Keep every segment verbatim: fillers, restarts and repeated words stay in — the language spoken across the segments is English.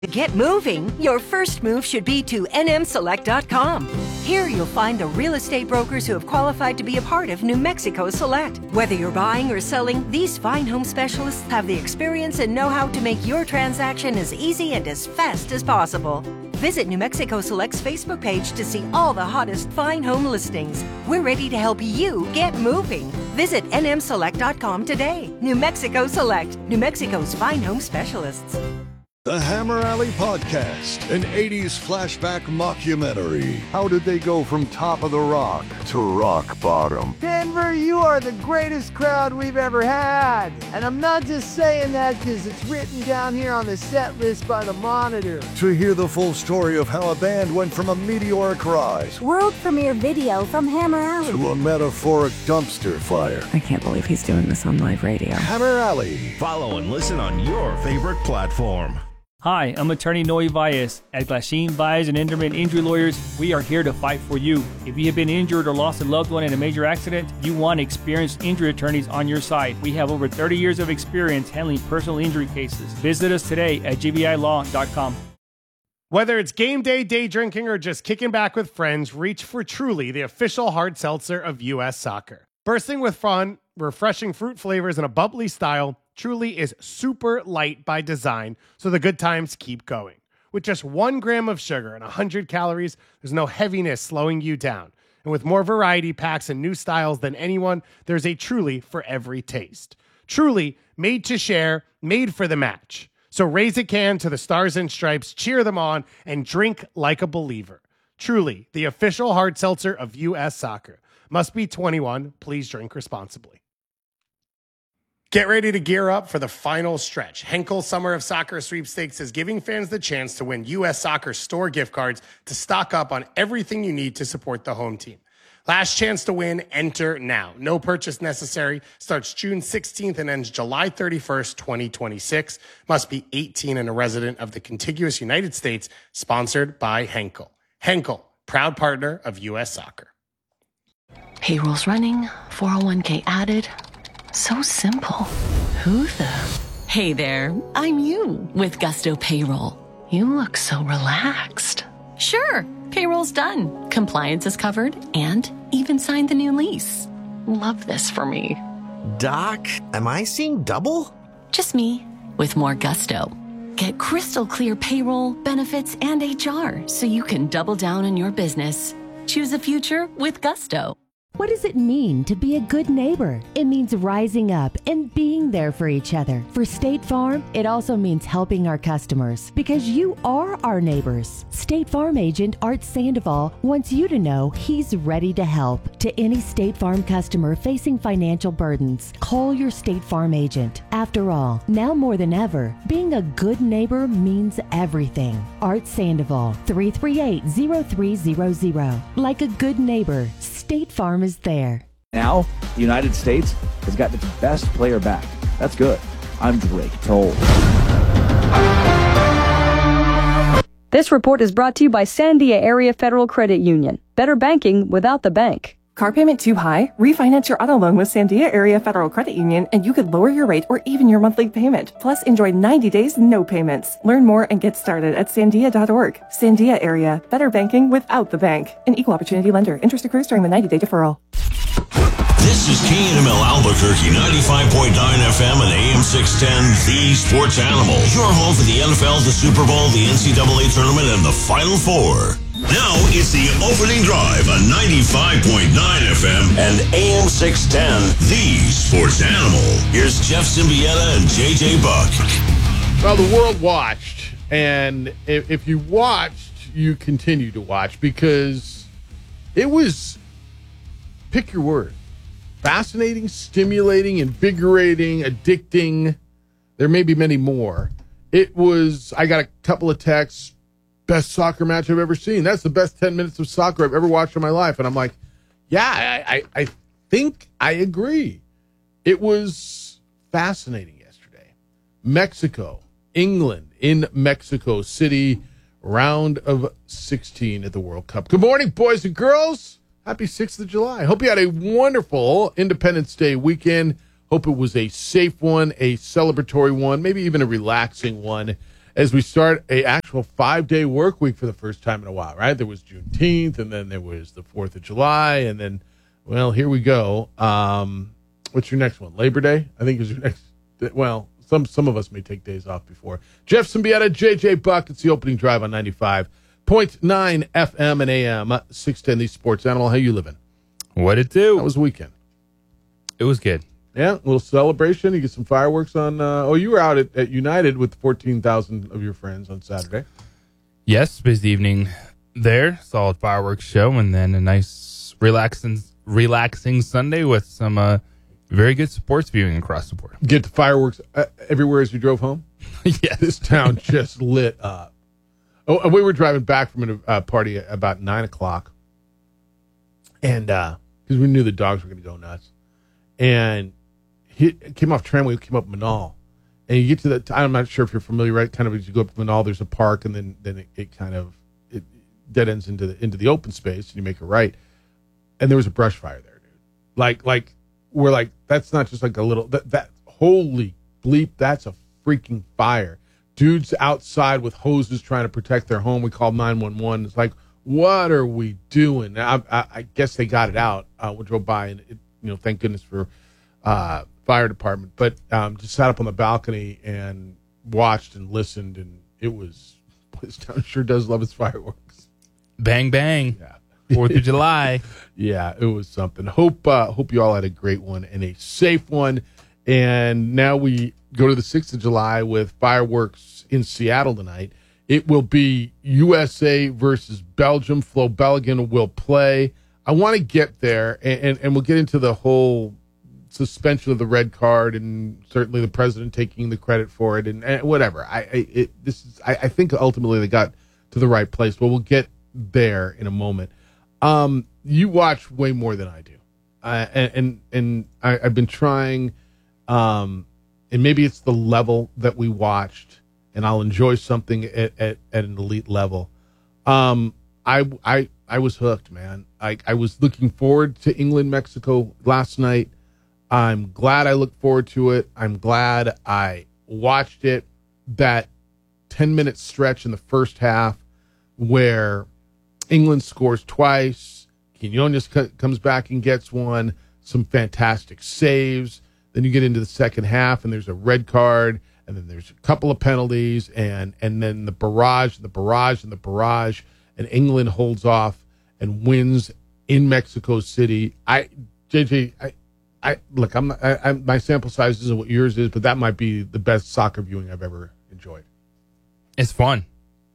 To get moving, your first move should be to N M select dot com. Here you'll find the real estate brokers who have qualified to be a part of New Mexico Select. Whether you're buying or selling, these fine home specialists have the experience and know-how to make your transaction as easy and as fast as possible. Visit New Mexico Select's Facebook page to see all the hottest fine home listings. We're ready to help you get moving. Visit N M select dot com today. New Mexico Select, New Mexico's fine home specialists. The Hammer Alley Podcast, an eighties flashback mockumentary. How did they go from top of the rock to rock bottom? Denver, you are the greatest crowd we've ever had. And I'm not just saying that because it's written down here on the set list by the Monitor. To hear the full story of how a band went from a meteoric rise, world premiere video from Hammer Alley, to a metaphoric dumpster fire. I can't believe he's doing this on live radio. Hammer Alley. Follow and listen on your favorite platform. Hi, I'm attorney Noe Valles. At Glasheen Valles and Enderman Injury Lawyers, we are here to fight for you. If you have been injured or lost a loved one in a major accident, you want experienced injury attorneys on your side. We have over thirty years of experience handling personal injury cases. Visit us today at g b i law dot com. Whether it's game day, day drinking, or just kicking back with friends, reach for Truly, the official hard seltzer of U S Soccer. Bursting with fun, refreshing fruit flavors, and a bubbly style, Truly is super light by design, so the good times keep going. With just one gram of sugar and one hundred calories, there's no heaviness slowing you down. And with more variety packs and new styles than anyone, there's a Truly for every taste. Truly, made to share, made for the match. So raise a can to the Stars and Stripes, cheer them on, and drink like a believer. Truly, the official hard seltzer of U S Soccer. Must be twenty-one. Please drink responsibly. Get ready to gear up for the final stretch. Henkel Summer of Soccer Sweepstakes is giving fans the chance to win U S Soccer store gift cards to stock up on everything you need to support the home team. Last chance to win, enter now. No purchase necessary. Starts June sixteenth and ends July thirty-first, twenty twenty-six. Must be eighteen and a resident of the contiguous United States. Sponsored by Henkel. Henkel, proud partner of U S Soccer. Payroll's running, four oh one k added. So simple. Who the? Hey there, I'm you with Gusto Payroll. You look so relaxed. Sure, payroll's done. Compliance is covered and even signed the new lease. Love this for me. Doc, am I seeing double? Just me with more Gusto. Get crystal clear payroll, benefits, and H R so you can double down on your business. Choose a future with Gusto. What does it mean to be a good neighbor? It means rising up and being there for each other. For State Farm, it also means helping our customers because you are our neighbors. State Farm agent Art Sandoval wants you to know he's ready to help. To any State Farm customer facing financial burdens, call your State Farm agent. After all, now more than ever, being a good neighbor means everything. Art Sandoval, three three eight, zero three zero zero. Like a good neighbor, State Farm is there. Now, the United States has got its best player back. That's good. I'm Drake Toll. This report is brought to you by Sandia Area Federal Credit Union. Better banking without the bank. Car payment too high? Refinance your auto loan with Sandia Area Federal Credit Union and you could lower your rate or even your monthly payment. Plus, enjoy ninety days no payments. Learn more and get started at sandia dot org. Sandia Area. Better banking without the bank. An equal opportunity lender. Interest accrues during the ninety-day deferral. This is K N M L Albuquerque, ninety-five point nine F M and A M six ten, the Sports Animal. Your home for the N F L, the Super Bowl, the N C double A Tournament, and the Final Four. Now it's the opening drive on ninety-five point nine F M and A M six ten, the Sports Animal. Here's Jeff Symbieta and J J Buck. Well, the world watched, and if, if you watched, you continue to watch because it was, pick your word, fascinating, stimulating, invigorating, addicting. There may be many more. It was, I got a couple of texts, best soccer match I've ever seen. That's the best ten minutes of soccer I've ever watched in my life. And I'm like, yeah, I, I, I think I agree. It was fascinating yesterday. Mexico, England in Mexico City, round of sixteen at the World Cup. Good morning, boys and girls. Happy sixth of July. Hope you had a wonderful Independence Day weekend. Hope it was a safe one, a celebratory one, maybe even a relaxing one. as we start a actual five-day work week for the first time in a while, right? There was Juneteenth, and then there was the fourth of July, and then, well, here we go. Um, what's your next one? Labor Day, I think, is your next. Well, some some of us may take days off before. Jeff Symbieta, J J Buck. It's the opening drive on ninety-five point nine F M and A M, six ten, the Sports Animal. How you living? What it do? How was the weekend? It was good. Yeah, a little celebration. You get some fireworks on. Uh, oh, you were out at, at United with fourteen thousand of your friends on Saturday. Yes, busy evening there. Solid fireworks show, and then a nice relaxing, relaxing Sunday with some uh, very good sports viewing across the board. Get the fireworks uh, everywhere as you drove home? Yes. This town just lit up. Oh, and we were driving back from a uh, party at about nine o'clock, and because uh, we knew the dogs were going to go nuts, and he came off tramway, came up Manal, and you get to that. I'm not sure if you're familiar, right? Kind of as you go up to Manal, there's a park, and then then it, it kind of it dead ends into the into the open space, and you make a right, and there was a brush fire there, dude. Like like we're like that's not just like a little that that holy bleep, that's a freaking fire. Dudes outside with hoses trying to protect their home. We called nine one one. It's like, what are we doing? I, I, I guess they got it out. Uh, we drove by, and it, you know, thank goodness for uh, fire department. But um, just sat up on the balcony and watched and listened, and it was. This town sure does love its fireworks. Bang bang. Yeah. Fourth of July. Yeah, it was something. Hope uh, hope you all had a great one and a safe one. And now we go to the sixth of July with fireworks in Seattle tonight. It will be U S A versus Belgium. Flo Belligan will play. I want to get there, and, and, and we'll get into the whole suspension of the red card, and certainly the president taking the credit for it, and, and whatever. I I, it, this is, I I think ultimately they got to the right place, but we'll get there in a moment. Um, you watch way more than I do, uh, and and, and I, I've been trying. Um, and maybe it's the level that we watched, and I'll enjoy something at, at, at an elite level. Um, I, I, I was hooked, man. I, I was looking forward to England, Mexico last night. I'm glad I looked forward to it. I'm glad I watched it. That ten minute stretch in the first half where England scores twice, Quinones c- comes back and gets one, some fantastic saves. Then you get into the second half, and there's a red card, and then there's a couple of penalties, and and then the barrage, and the barrage, and the barrage, and England holds off and wins in Mexico City. I, J J, I, I look, I'm, I, I, my sample size isn't what yours is, but that might be the best soccer viewing I've ever enjoyed. It's fun.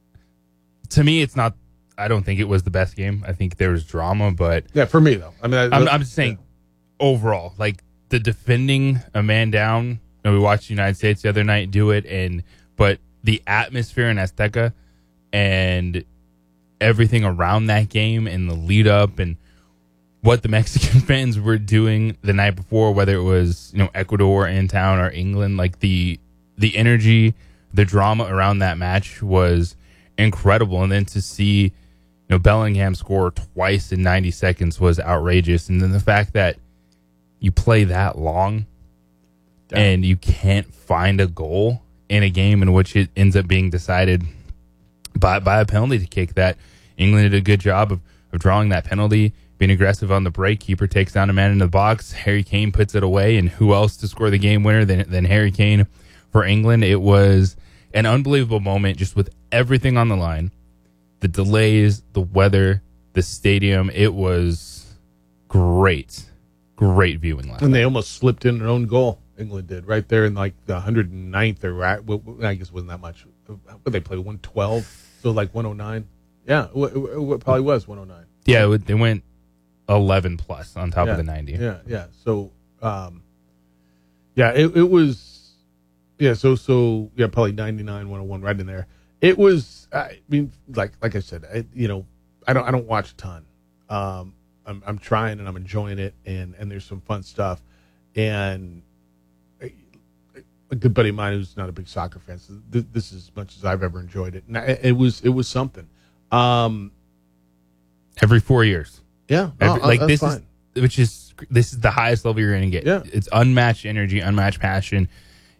To me, it's not. I don't think it was the best game. I think there was drama, but yeah, for me though. I mean, I, I'm, I'm just saying yeah. overall, like. The defending a man down, you know, we watched the United States the other night do it, and but the atmosphere in Azteca and everything around that game and the lead up and what the Mexican fans were doing the night before, whether it was, you know, Ecuador in town or England, like the the energy, the drama around that match was incredible. And then to see, you know, Bellingham score twice in ninety seconds was outrageous. And then the fact that you play that long Damn. and you can't find a goal in a game in which it ends up being decided by by a penalty kick, that England did a good job of, of drawing that penalty, being aggressive on the break. Keeper takes down a man in the box. Harry Kane puts it away, and who else to score the game winner than, than Harry Kane for England? It was an unbelievable moment, just with everything on the line. The delays, the weather, the stadium. It was great. Great viewing last And night. they almost slipped in an own goal. England did right there in like the one hundred ninth or right. Well, I guess it wasn't that much. But they played one twelve, so like one oh nine. Yeah, it, it, it probably was one oh nine. Yeah, it, they went eleven plus on top yeah, of the ninety. Yeah, yeah. So, um, yeah, it, it was. Yeah, so so yeah, probably ninety-nine, one oh one, right in there. It was. I mean, like like I said, I, you know, I don't I don't watch a ton. Um, I'm I'm trying and I'm enjoying it, and, and there's some fun stuff. And a, a good buddy of mine who's not a big soccer fan, so th- this is as much as I've ever enjoyed it. And I, it was it was something. Um, Every four years, yeah, Every, oh, like that's this fine. is which is this is the highest level you're going to get. Yeah. It's unmatched energy, unmatched passion.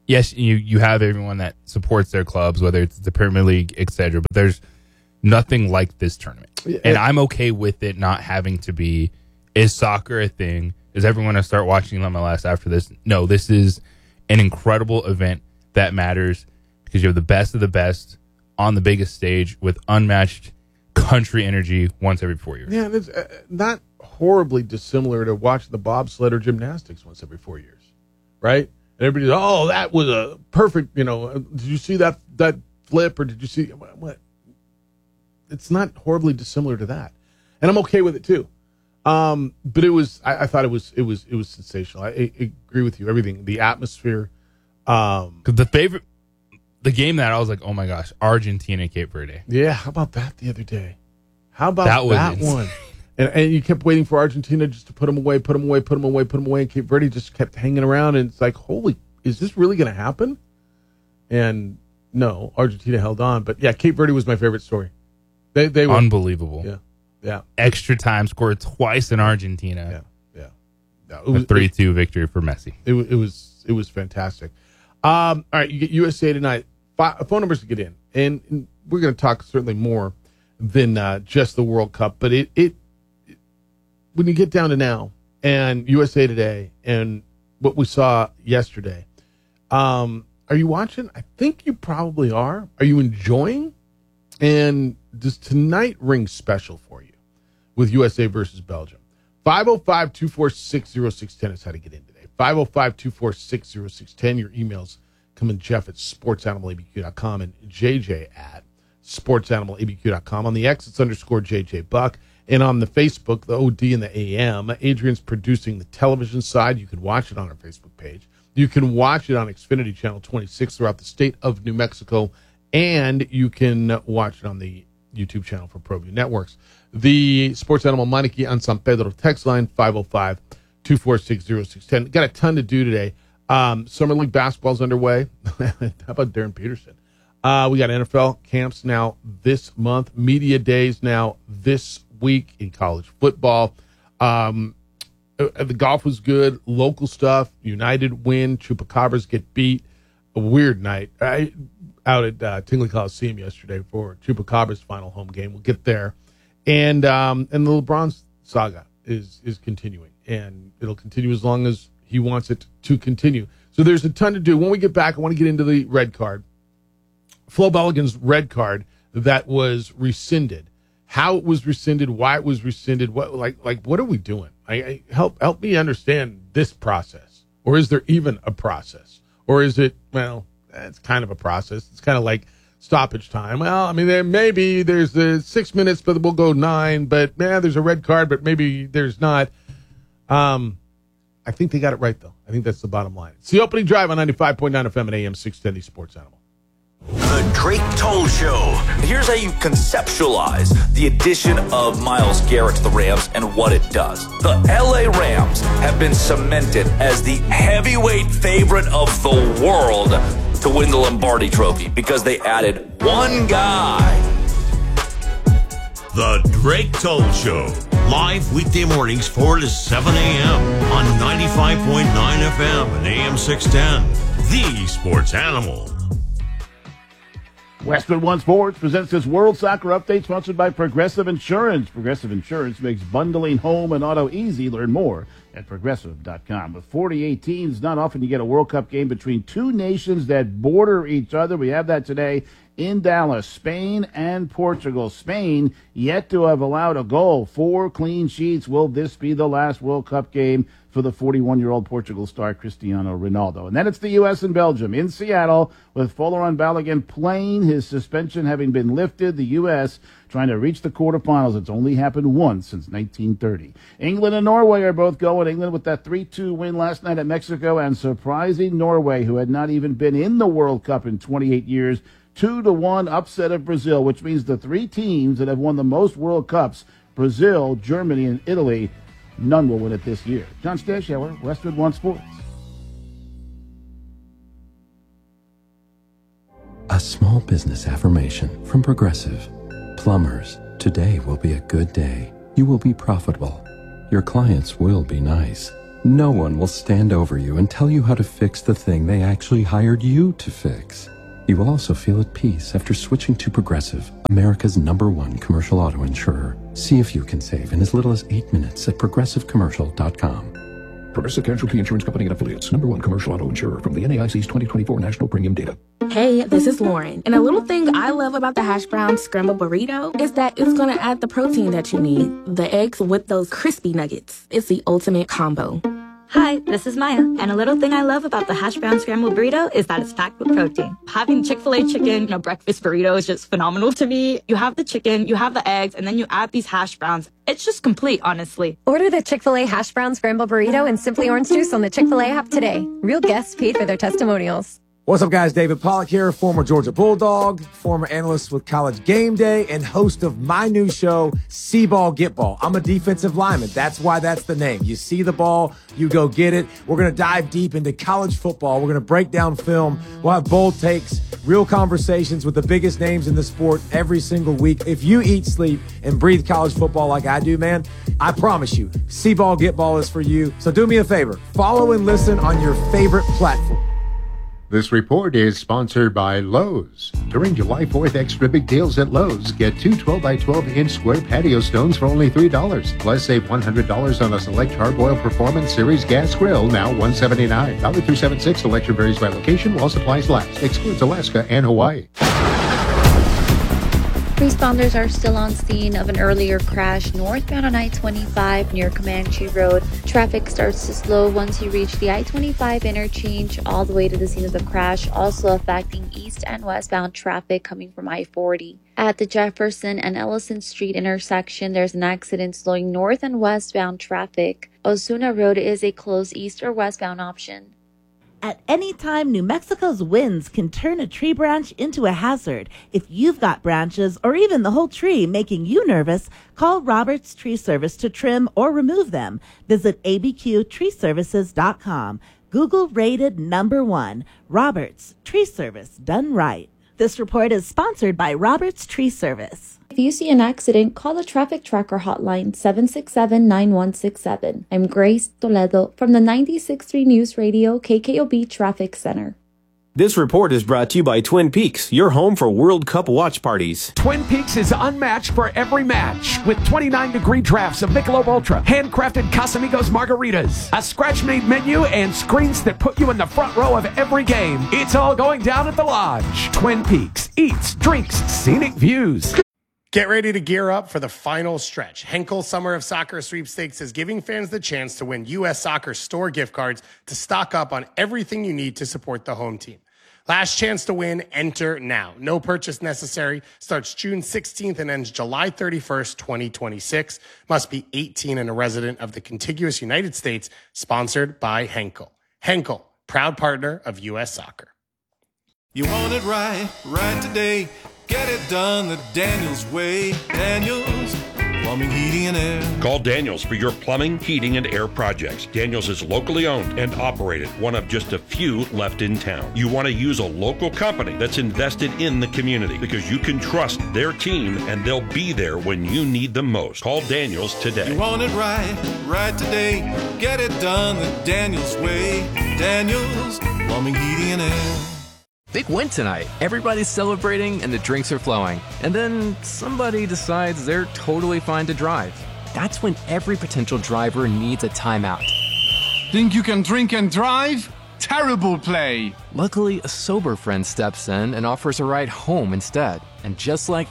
yes, you you have everyone that supports their clubs, whether it's the Premier League, et cetera. But there's nothing like this tournament, yeah. And I'm okay with it not having to be. Is soccer a thing? Is everyone going to start watching M L S after this? No, this is an incredible event that matters because you have the best of the best on the biggest stage with unmatched country energy once every four years. Yeah, it's uh, not horribly dissimilar to watching the bobsled or gymnastics once every four years, right? And everybody's, oh, that was a perfect, you know, did you see that that flip or did you see what? It's not horribly dissimilar to that. And I'm okay with it too. Um, but it was, I, I thought it was, it was, it was sensational. I, I agree with you. Everything, the atmosphere. Um, Cause the favorite, the game that I was like, oh my gosh, Argentina, Cape Verde. Yeah. How about that the other day? How about that, that one? And, and you kept waiting for Argentina just to put them away, put them away, put them away, put them away. And Cape Verde just kept hanging around. And it's like, holy, is this really going to happen? And no, Argentina held on. But yeah, Cape Verde was my favorite story. They, they were unbelievable. Yeah. Yeah. Extra time, scored twice in Argentina. Yeah. Yeah. yeah. It was, a three two victory for Messi. It, it was it was fantastic. Um, all right, you get U S A tonight. Five, phone numbers to get in. And, and we're going to talk certainly more than uh, just the World Cup. But it, it, it when you get down to now and U S A Today and what we saw yesterday, um, are you watching? I think you probably are. Are you enjoying? And does tonight ring special for you with U S A versus Belgium? five oh five, two four six, oh six one oh is how to get in today. five oh five, two four six, oh six one oh. Your emails come in Jeff at sports animal a b q dot com and J J at sports animal a b q dot com. On the X, it's underscore J J Buck. And on the Facebook, the O D and the A M, Adrian's producing the television side. You can watch it on our Facebook page. You can watch it on Xfinity Channel twenty-six throughout the state of New Mexico. And you can watch it on the YouTube channel for ProView Networks. The Sports Animal Meineke on San Pedro text line, five oh five, two four six, oh six one oh. Got a ton to do today. Um, Summer League basketball's underway. How about Darren Peterson? Uh, we got N F L camps now this month. Media days now this week in college football. Um, the golf was good. Local stuff. United win. Chupacabras get beat. A weird night. I... out at uh, Tingley Coliseum yesterday for Chupacabra's final home game. We'll get there. And um, and the LeBron saga is is continuing. And it'll continue as long as he wants it to continue. So there's a ton to do. When we get back, I want to get into the red card. Flo Belligan's red card that was rescinded. How it was rescinded, why it was rescinded, what like like what are we doing? I, I help help me understand this process. Or is there even a process? Or is it, well, it's kind of a process. It's kind of like stoppage time. Well, I mean, there maybe there's the six minutes, but we'll go nine. But yeah, there's a red card, but maybe there's not. Um, I think they got it right though. I think that's the bottom line. It's the opening drive on ninety-five point nine F M and A M six ten Sports Animal. The Drake Toll Show. Here's how you conceptualize the addition of Myles Garrett to the Rams and what it does. The L A Rams have been cemented as the heavyweight favorite of the world to win the Lombardi Trophy because they added one guy. The Drake Toll Show. Live weekday mornings four to seven a.m. on ninety-five point nine F M and A M six ten. The Sports Animal. Westwood One Sports presents this World Soccer Update sponsored by Progressive Insurance. Progressive Insurance makes bundling home and auto easy. Learn more at progressive dot com. With forty-eight teams, not often you get a World Cup game between two nations that border each other. We have that today in Dallas, Spain and Portugal. Spain yet to have allowed a goal. Four clean sheets. Will this be the last World Cup game for the forty-one-year-old Portugal star Cristiano Ronaldo? And then it's the U S and Belgium in Seattle with Folarin Balogun playing, his suspension having been lifted. The U S trying to reach the quarterfinals. It's only happened once since nineteen thirty. England and Norway are both going. England with that three two win last night at Mexico, and surprising Norway, who had not even been in the World Cup in twenty-eight years, two to one upset of Brazil, which means the three teams that have won the most World Cups, Brazil, Germany, and Italy, none will win it this year. John Stashower, Westwood One Sports. A small business affirmation from Progressive. Plumbers, today will be a good day. You will be profitable. Your clients will be nice. No one will stand over you and tell you how to fix the thing they actually hired you to fix. You will also feel at peace after switching to Progressive, America's number one commercial auto insurer. See if you can save in as little as eight minutes at progressive commercial dot com. Progressive Casualty Insurance Company and Affiliates. Number one commercial auto insurer from the N A I C's twenty twenty-four National Premium Data. Hey, this is Lauren. And a little thing I love about the hash brown scramble burrito is that it's going to add the protein that you need. The eggs with those crispy nuggets. It's the ultimate combo. Hi, this is Maya, and a little thing I love about the hash brown scrambled burrito is that it's packed with protein. Having Chick-fil-A chicken in a breakfast burrito is just phenomenal to me. You have the chicken, you have the eggs, and then you add these hash browns. It's just complete, honestly. Order the Chick-fil-A hash brown scrambled burrito and Simply Orange Juice on the Chick-fil-A app today. Real guests paid for their testimonials. What's up, guys? David Pollack here, former Georgia Bulldog, former analyst with College Game Day, and host of my new show, See Ball, Get Ball. I'm a defensive lineman. That's why that's the name. You see the ball, you go get it. We're going to dive deep into college football. We're going to break down film. We'll have bold takes, real conversations with the biggest names in the sport every single week. If you eat, sleep, and breathe college football like I do, man, I promise you, See Ball, Get Ball is for you. So do me a favor. Follow and listen on your favorite platform. This report is sponsored by Lowe's. During July fourth, extra big deals at Lowe's. Get two twelve by twelve inch square patio stones for only three dollars. Plus, save one hundred dollars on a select Hardboil Performance Series gas grill, now one seventy-nine. Dollar three seventy-six. Selection varies by location while supplies last. Excludes Alaska and Hawaii. Responders are still on scene of an earlier crash northbound on I twenty-five near Comanche Road. Traffic starts to slow once you reach the I twenty-five interchange all the way to the scene of the crash, also affecting east and westbound traffic coming from I forty. At the Jefferson and Ellison Street intersection, there's an accident slowing north and westbound traffic. Osuna Road is a closed east or westbound option. At any time, New Mexico's winds can turn a tree branch into a hazard. If you've got branches or even the whole tree making you nervous, call Roberts Tree Service to trim or remove them. Visit A B Q tree services dot com. Google rated number one. Roberts Tree Service, done right. This report is sponsored by Roberts Tree Service. If you see an accident, call the Traffic Tracker hotline seven six seven, nine one six seven. I'm Grace Toledo from the ninety-six point three News Radio K K O B Traffic Center. This report is brought to you by Twin Peaks, your home for World Cup watch parties. Twin Peaks is unmatched for every match with twenty-nine degree drafts of Michelob Ultra, handcrafted Casamigos margaritas, a scratch-made menu, and screens that put you in the front row of every game. It's all going down at the Lodge. Twin Peaks eats, drinks, scenic views. Get ready to gear up for the final stretch. Henkel Summer of Soccer Sweepstakes is giving fans the chance to win U S Soccer store gift cards to stock up on everything you need to support the home team. Last chance to win, enter now. No purchase necessary. Starts June sixteenth and ends July thirty-first, twenty twenty-six. Must be eighteen and a resident of the contiguous United States. Sponsored by Henkel. Henkel, proud partner of U S Soccer. You want it right, right today. Get it done the Daniels way. Daniels Plumbing, Heating, and Air. Call Daniels for your plumbing, heating, and air projects. Daniels is locally owned and operated, one of just a few left in town. You want to use a local company that's invested in the community because you can trust their team and they'll be there when you need them most. Call Daniels today. You want it right, right today. Get it done the Daniels way. Daniels Plumbing, Heating, and Air. Big win tonight. Everybody's celebrating and the drinks are flowing. And then somebody decides they're totally fine to drive. That's when every potential driver needs a timeout. Think you can drink and drive? Terrible play. Luckily, a sober friend steps in and offers a ride home instead. And just like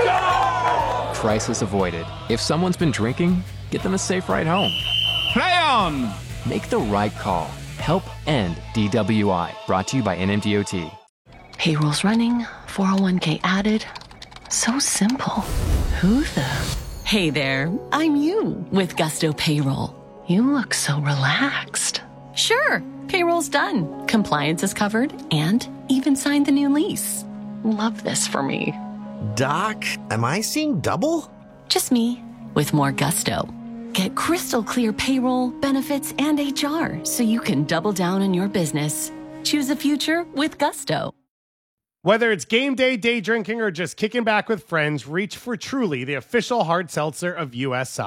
that, crisis avoided. If someone's been drinking, get them a safe ride home. Play on! Make the right call. Help end D W I. Brought to you by N M D O T. Payroll's running, four oh one k added. So simple. Who the? Hey there, I'm you with Gusto Payroll. You look so relaxed. Sure, payroll's done. Compliance is covered and even signed the new lease. Love this for me. Doc, am I seeing double? Just me with more gusto. Get crystal clear payroll, benefits, and H R so you can double down on your business. Choose a future with Gusto. Whether it's game day, day drinking, or just kicking back with friends, reach for Truly, the official hard seltzer of U S Soccer.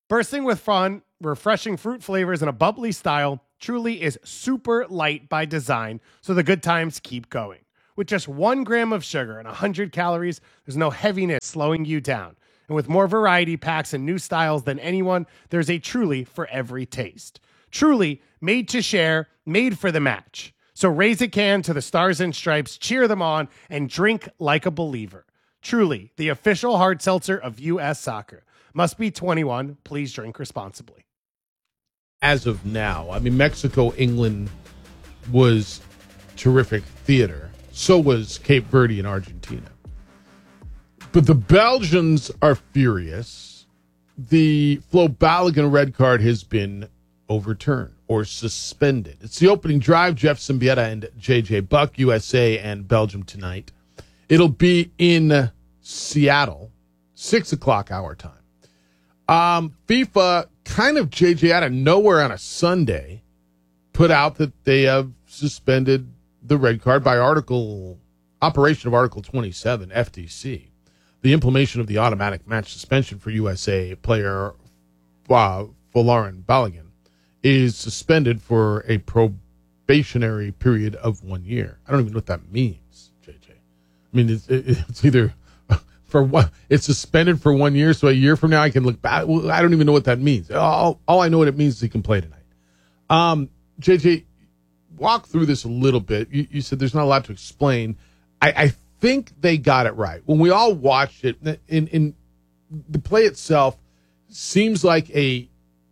Bursting with fun, refreshing fruit flavors in a bubbly style, Truly is super light by design, so the good times keep going. With just one gram of sugar and one hundred calories, there's no heaviness slowing you down. And with more variety packs and new styles than anyone, there's a Truly for every taste. Truly, made to share, made for the match. So raise a can to the Stars and Stripes, cheer them on, and drink like a believer. Truly, the official hard seltzer of U S Soccer. Must be twenty-one. Please drink responsibly. As of now, I mean, Mexico, England was terrific theater. So was Cape Verde and Argentina. But the Belgians are furious. The Flo Balogun red card has been overturned or suspended. It's the opening drive. Jeff Symbieta and J J Buck, U S A and Belgium tonight. It'll be in Seattle, six o'clock our time. Um, FIFA kind of, J J, out of nowhere on a Sunday, put out that they have suspended the red card by article, operation of Article twenty-seven, F T C. The implementation of the automatic match suspension for U S A player uh, Folarin Balogun is suspended for a probationary period of one year. I don't even know what that means, J J. I mean, it's, it's either for what it's suspended for one year, so a year from now I can look back. Well, I don't even know what that means. All, all I know what it means is he can play tonight. Um, J J, walk through this a little bit. You, you said there's not a lot to explain. I, I think they got it right. When we all watched it, in, in the play itself seems like a,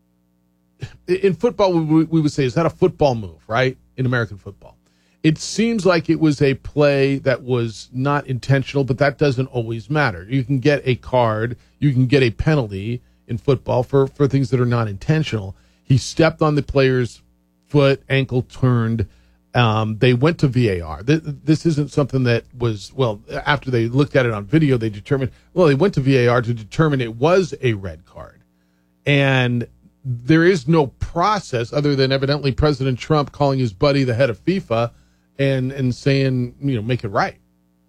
in football, we, we would say, is that a football move, right? In American football. It seems like it was a play that was not intentional, but that doesn't always matter. You can get a card, you can get a penalty in football for, for things that are not intentional. He stepped on the player's foot, ankle turned. Um, they went to V A R. This, this isn't something that was, well, after they looked at it on video, they determined, well, they went to V A R to determine it was a red card. And there is no process other than evidently President Trump calling his buddy the head of FIFA and, and saying, you know, make it right.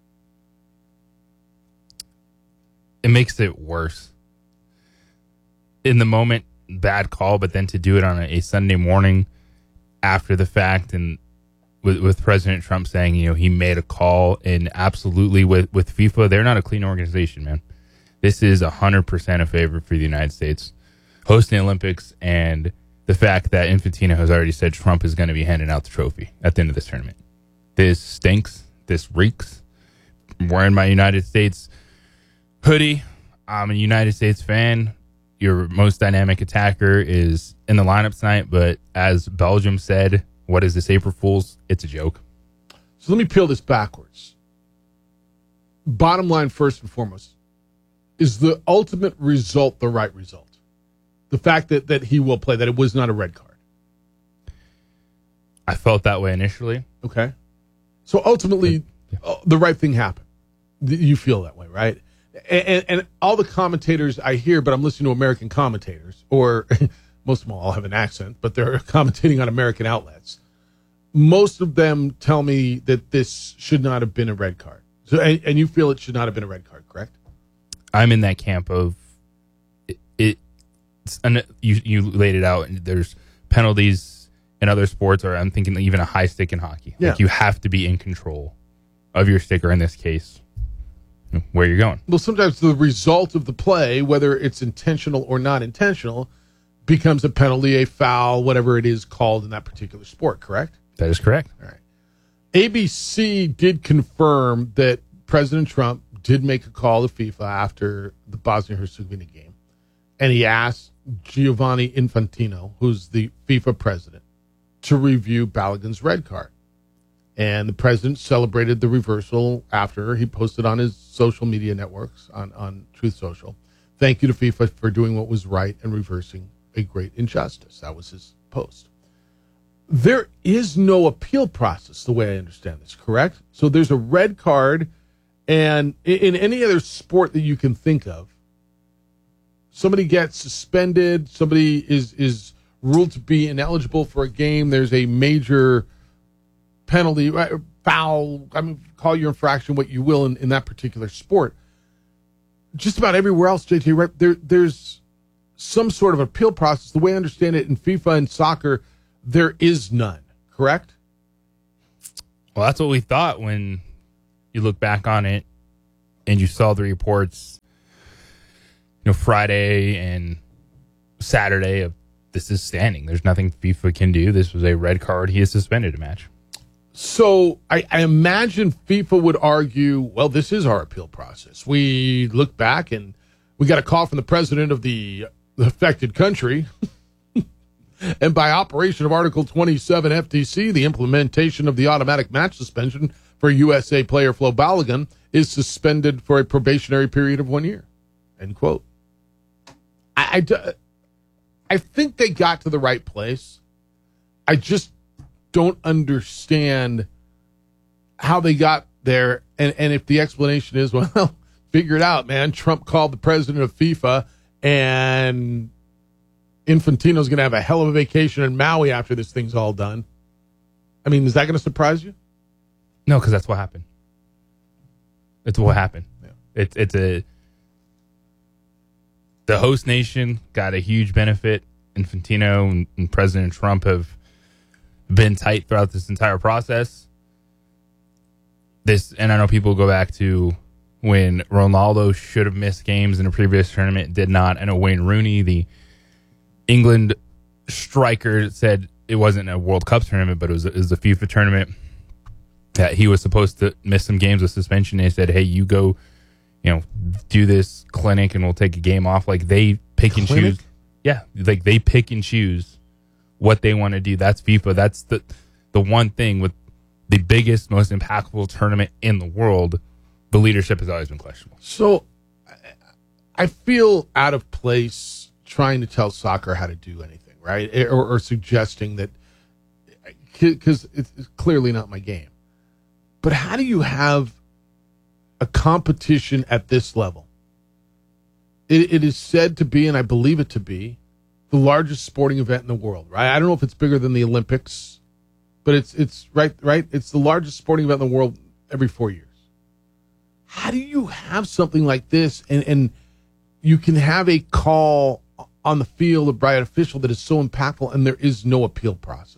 It makes it worse. In the moment, bad call, but then to do it on a, a Sunday morning after the fact, and with, with President Trump saying, you know, he made a call, and absolutely with, with FIFA, they're not a clean organization, man. This is one hundred percent a favor for the United States hosting the Olympics, and the fact that Infantino has already said Trump is going to be handing out the trophy at the end of this tournament. This stinks. This reeks. I'm wearing my United States hoodie. I'm a United States fan. Your most dynamic attacker is in the lineup tonight, but as Belgium said, what is this, April Fool's? It's a joke. So let me peel this backwards. Bottom line, first and foremost, is the ultimate result the right result? The fact that, that he will play, that it was not a red card. I felt that way initially. Okay. So ultimately, yeah. the right thing happened. You feel that way, right? And, and, and all the commentators I hear, but I'm listening to American commentators, or most of them all have an accent, but they're commentating on American outlets. Most of them tell me that this should not have been a red card. So, and, and you feel it should not have been a red card, correct? I'm in that camp of it. it and you you laid it out. There's penalties in other sports, or I'm thinking even a high stick in hockey. Yeah. Like you have to be in control of your stick, or in this case, where you're going. Well, sometimes the result of the play, whether it's intentional or not intentional, becomes a penalty, a foul, whatever it is called in that particular sport, correct? That is correct. All right. A B C did confirm that President Trump did make a call to FIFA after the Bosnia-Herzegovina game, and he asked Giovanni Infantino, who's the FIFA president, to review Balogun's red card. And the president celebrated the reversal after he posted on his social media networks, on, on Truth Social. Thank you to FIFA for doing what was right and reversing a great injustice. That was his post. There is no appeal process, the way I understand this, correct? So there's a red card, and in any other sport that you can think of, somebody gets suspended, somebody is is ruled to be ineligible for a game, there's a major penalty, foul, I mean, call your infraction what you will in, in that particular sport. Just about everywhere else, J T, right, there, there's some sort of appeal process. The way I understand it in FIFA and soccer, there is none, correct? Well, that's what we thought when you look back on it and you saw the reports, you know, Friday and Saturday of this is standing. There's nothing FIFA can do. This was a red card. He is suspended a match. So I, I imagine FIFA would argue, well, this is our appeal process. We look back and we got a call from the president of the affected country. And by operation of Article twenty-seven F T C, the implementation of the automatic match suspension for U S A player Flo Balogun is suspended for a probationary period of one year. End quote. I, I, I think they got to the right place. I just don't understand how they got there. And, and if the explanation is, well, figure it out, man. Trump called the president of FIFA and Infantino's going to have a hell of a vacation in Maui after this thing's all done. I mean, is that going to surprise you? No, because that's what happened. It's what happened. Yeah. It's it's a the host nation got a huge benefit. Infantino and, and President Trump have been tight throughout this entire process. This, and I know people go back to when Ronaldo should have missed games in a previous tournament, did not, and Wayne Rooney, the England striker, said it wasn't a World Cup tournament, but it was, it was a FIFA tournament that he was supposed to miss some games with suspension. They said, hey, you go, you know, do this clinic and we'll take a game off. Like they pick and Clinic? choose. Yeah. Like they pick and choose what they want to do. That's FIFA. That's the, the one thing with the biggest, most impactful tournament in the world. The leadership has always been questionable. So I feel out of place trying to tell soccer how to do anything, right? Or, or suggesting that, because it's clearly not my game. But how do you have a competition at this level? It, it is said to be, and I believe it to be, the largest sporting event in the world, right? I don't know if it's bigger than the Olympics, but it's it's right, right. It's the largest sporting event in the world every four years. How do you have something like this, and and you can have a call on the field by an official that is so impactful, and there is no appeal process?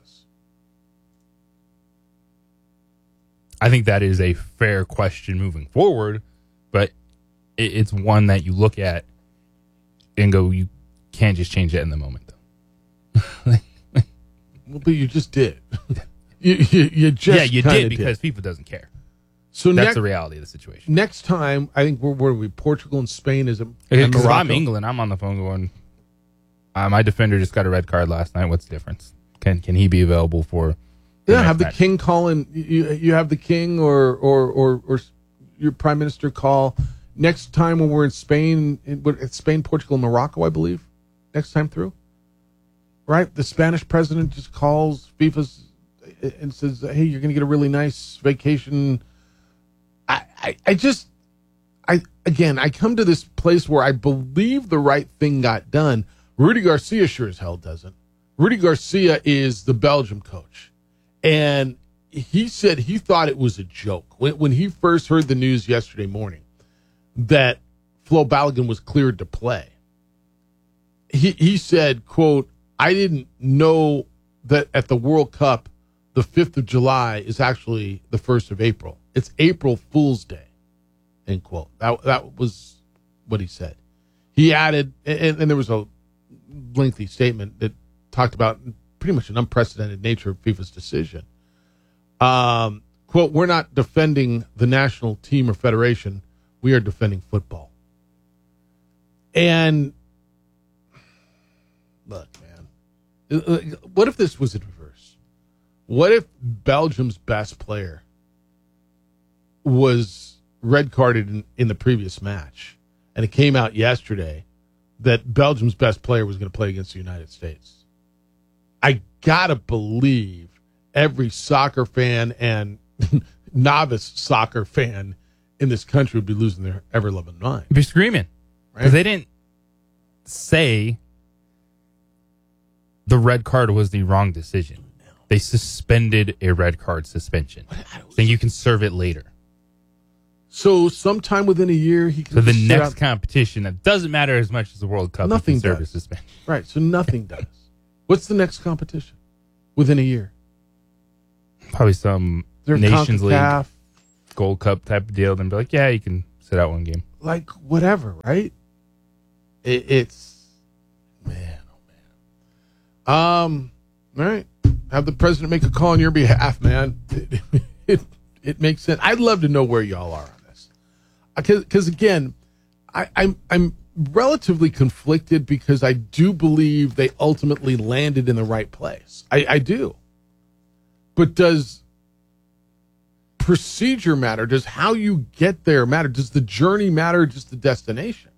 I think that is a fair question moving forward, but it, it's one that you look at and go, you can't just change that in the moment, though. Well, but you just did. you, you, you just yeah, you did because did. FIFA doesn't care. So that's next, the reality of the situation. Next time, I think we're where are we Portugal and Spain is it? Because if I'm England, I'm on the phone going, uh, my defender just got a red card last night. What's the difference? Can can he be available for? The yeah, have the match? king call in. You you have the king or or or, or your prime minister call next time when we're in Spain. In, it's Spain, Portugal, and Morocco, I believe. Next time through, right? The Spanish president just calls FIFA's and says, "Hey, you're going to get a really nice vacation." I, I, I just, I again, I come to this place where I believe the right thing got done. Rudy Garcia sure as hell doesn't. Rudy Garcia is the Belgium coach, and he said he thought it was a joke when when he first heard the news yesterday morning that Flo Balogun was cleared to play. He he said, quote, I didn't know that at the World Cup, the fifth of July is actually the first of April. It's April Fool's Day, end quote. That, that was what he said. He added, and, and there was a lengthy statement that talked about pretty much an unprecedented nature of FIFA's decision. Um, quote, we're not defending the national team or federation. We are defending football. And look, man, what if this was in reverse? What if Belgium's best player was red carded in, in the previous match, and it came out yesterday that Belgium's best player was going to play against the United States? I gotta believe every soccer fan and novice soccer fan in this country would be losing their ever-loving mind. Be screaming. Because right? They didn't say the red card was the wrong decision. They suspended a red card suspension. Saying you can serve it later. So sometime within a year, he can So the sit next out- competition that doesn't matter as much as the World Cup. Nothing he can serve does. a suspension. Right, so nothing does. What's the next competition within a year? Probably some They're Nations League, CONCACAF. Gold Cup type of deal. Then be like, yeah, you can sit out one game. Like, whatever, right? It, it's, man, oh, man. Um, all right. Have the president make a call on your behalf, man. It, it, it makes sense. I'd love to know where y'all are on this. Because, again, I, I'm, I'm relatively conflicted because I do believe they ultimately landed in the right place. I, I do. But does procedure matter? Does how you get there matter? Does the journey matter, just the destination?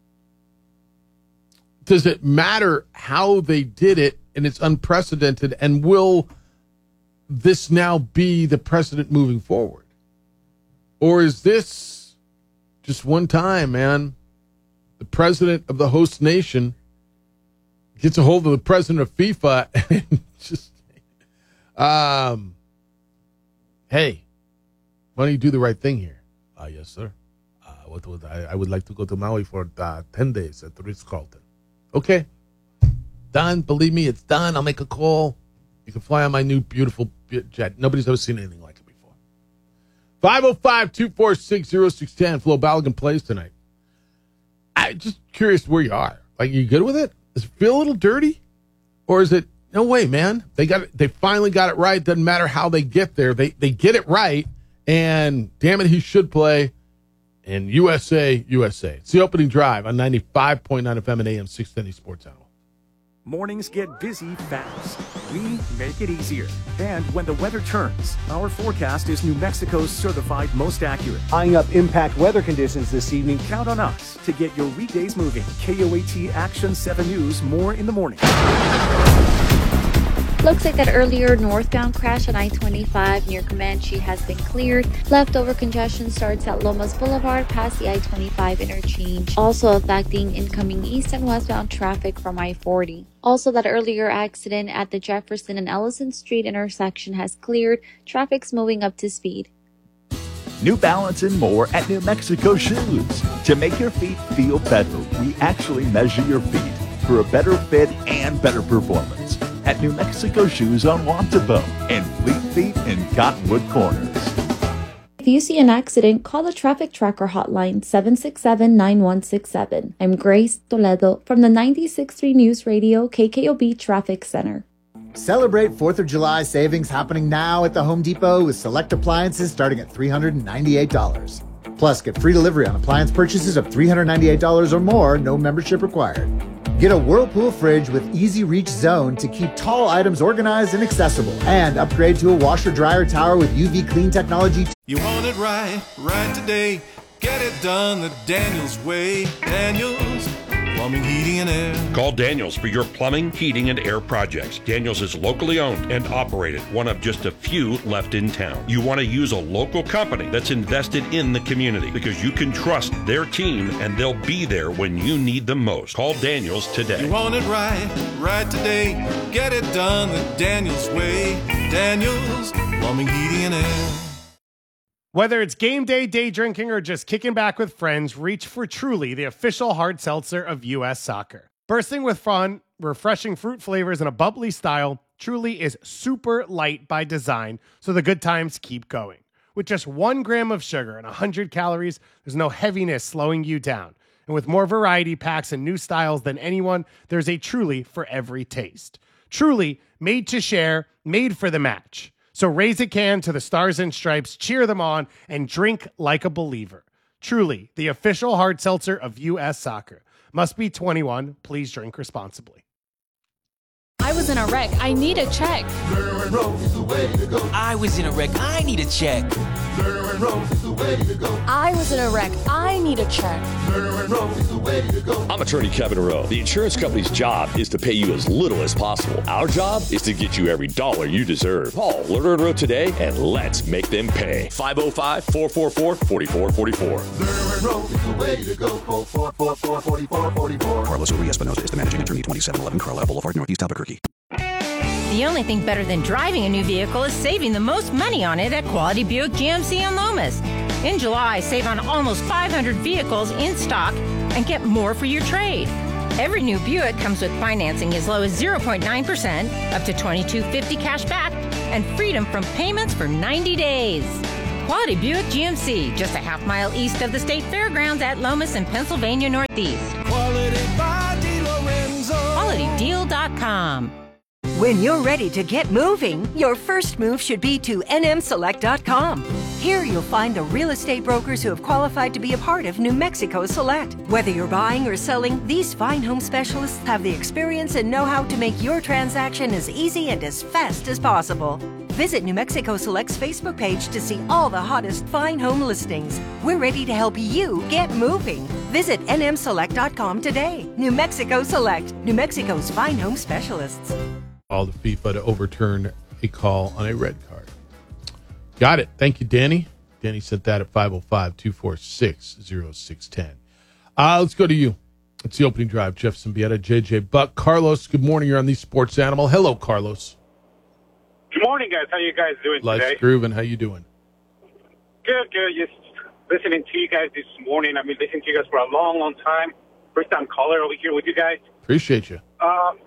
Does it matter how they did it and it's unprecedented? And will this now be the precedent moving forward? Or is this just one time, man? The president of the host nation gets a hold of the president of FIFA and just, um, hey, why don't you do the right thing here? Uh, yes, sir. Uh, what would I, I would like to go to Maui for uh, ten days at the Ritz-Carlton. Okay. Done. Believe me, it's done. I'll make a call. You can fly on my new beautiful jet. Nobody's ever seen anything like it before. five oh five, two four six, oh six one oh. Flo Balogun plays tonight. I'm just curious where you are. Like, you good with it? Does it feel a little dirty? Or is it, no way, man. They got it. They finally got it right. Doesn't matter how they get there. They they get it right. And damn it, he should play in U S A, U S A. It's the opening drive on ninety-five point nine F M and A M six ten Sports Animal. Mornings get busy fast. We make it easier. And when the weather turns, our forecast is New Mexico's certified most accurate. Eyeing up impact weather conditions this evening. Count on us to get your weekdays moving. K O A T Action seven News, more in the morning. Looks like that earlier northbound crash on I twenty-five near Comanche has been cleared. Leftover congestion starts at Lomas Boulevard past the I twenty-five interchange, also affecting incoming east and westbound traffic from I forty. Also, that earlier accident at the Jefferson and Ellison Street intersection has cleared. Traffic's moving up to speed. New Balance and more at New Mexico Shoes. To make your feet feel better, we actually measure your feet for a better fit and better performance. At New Mexico Shoes on Wantabo and Fleet Feet in Cottonwood Corners. If you see an accident, call the Traffic Tracker hotline seven six seven, nine one six seven. I'm Grace Toledo from the ninety-six point three News Radio K K O B Traffic Center. Celebrate fourth of July savings happening now at the Home Depot with select appliances starting at three hundred ninety-eight dollars. Plus, get free delivery on appliance purchases of three hundred ninety-eight dollars or more, no membership required. Get a Whirlpool fridge with Easy Reach Zone to keep tall items organized and accessible. And upgrade to a washer-dryer tower with U V clean technology. You want it right, right today. Get it done the Daniels way. Daniels Plumbing, Heating, and Air. Call Daniels for your plumbing, heating, and air projects. Daniels is locally owned and operated, one of just a few left in town. You want to use a local company that's invested in the community because you can trust their team and they'll be there when you need them most. Call Daniels today. You want it right, right today. Get it done the Daniels way. Daniels Plumbing, Heating, and Air. Whether it's game day, day drinking, or just kicking back with friends, reach for Truly, the official hard seltzer of U S Soccer. Bursting with fun, refreshing fruit flavors, and a bubbly style, Truly is super light by design, so the good times keep going. With just one gram of sugar and one hundred calories, there's no heaviness slowing you down. And with more variety packs and new styles than anyone, there's a Truly for every taste. Truly, made to share, made for the match. So raise a can to the Stars and Stripes, cheer them on, and drink like a believer. Truly, the official hard seltzer of U S Soccer. Must be twenty-one. Please drink responsibly. I was in a wreck. I need a check. I was in a wreck. I need a check. I was in a wreck. I need a check. I'm attorney Kevin Rowe. The insurance company's job is to pay you as little as possible. Our job is to get you every dollar you deserve. Call Lerner and Rowe today and let's make them pay. five oh five, four four four, four four four four. Lerner and Rowe is the way to go. Call four four four, four four four four. Carlos Urias-Espinosa is the managing attorney, twenty-seven eleven Carlisle Boulevard, Northeast Albuquerque. The only thing better than driving a new vehicle is saving the most money on it at Quality Buick G M C in Lomas. In July, save on almost five hundred vehicles in stock and get more for your trade. Every new Buick comes with financing as low as zero point nine percent, up to twenty-two fifty cash back, and freedom from payments for ninety days. Quality Buick G M C, just a half mile east of the State Fairgrounds at Lomas in Pennsylvania Northeast. Quality by DeLorenzo. quality deal dot com. When you're ready to get moving, your first move should be to N M select dot com. Here you'll find the real estate brokers who have qualified to be a part of New Mexico Select. Whether you're buying or selling, these fine home specialists have the experience and know-how to make your transaction as easy and as fast as possible. Visit New Mexico Select's Facebook page to see all the hottest fine home listings. We're ready to help you get moving. Visit N M select dot com today. New Mexico Select, New Mexico's fine home specialists. All the FIFA to overturn a call on a red card. Got it. Thank you, Danny. Danny sent that at five oh five, two four six, oh six one oh. Uh, let's go to you. It's the opening drive. Jeff Zimbieta, J J Buck. Carlos, good morning. You're on the Sports Animal. Hello, Carlos. Good morning, guys. How you guys doing Life's today? grooving. How you doing? Good, good. Just listening to you guys this morning. I've been listening to you guys for a long, long time. First time caller over here with you guys. Appreciate you. Um,